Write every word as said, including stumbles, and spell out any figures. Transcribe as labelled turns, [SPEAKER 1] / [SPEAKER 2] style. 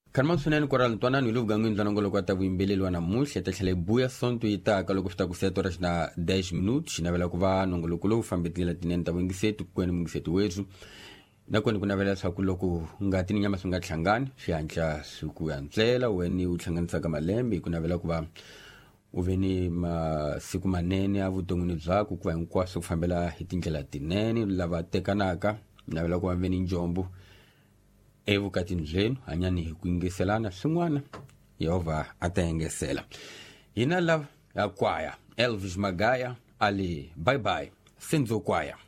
[SPEAKER 1] Kanman suneni koral twana ni luga ngin zanongolo kwa tabu imbelelo wana mushi atachale buya sontu ita kaloko fita kuseto rash na dez minutos na vela kuva nongolo kulo fambetila tineni tabu ngisetu kweni mungisetu wezu na kweni kuna vela sa kuloko ngatini nyama sunga changani shiancha suku ya nzela weni uchanganisa kama lembi kuna vela kuva uveni ma siku manene avu tonguni zaku kwa nkwaso kufambela hitinjela tineni lava tekanaka na vela kuva veni njombu evu katini zenu anyani kuingeselana sungwana Yehova ataengesela ina la ya kwaya Elvis Magaya ali bye bye Senzo kwaya.